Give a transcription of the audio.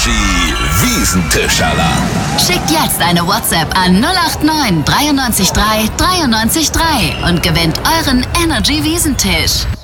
Energy Wiesentisch-Alarm. Schickt jetzt eine WhatsApp an 089 93 3 93 3 und gewinnt euren Energy Wiesentisch.